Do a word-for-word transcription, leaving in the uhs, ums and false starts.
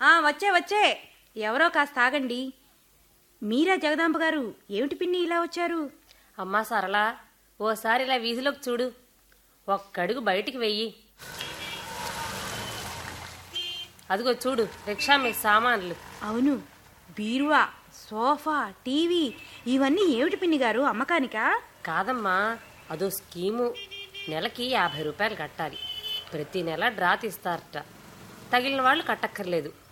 వచ్చే వచ్చే ఎవరో కాస్త ఆగండి. మీరా జగదాంబ గారు? ఏమిటి పిన్ని ఇలా వచ్చారు? అమ్మా సరళా, ఓసారి ఇలా వీధిలోకి చూడు. ఒక్కడుగు బయటికి వెయ్యి. అదిగో చూడు, రిక్షా మీద సామాన్లు. అవును, బీరువా, సోఫా, టీవీ ఇవన్నీ ఏమిటి పిన్ని గారు, అమ్మకానికా? కాదమ్మా, అదో స్కీము. నెలకి యాభై రూపాయలు కట్టాలి. ప్రతి నెల డ్రా తీస్తారట. తగిలిన వాళ్ళు కట్టక్కర్లేదు.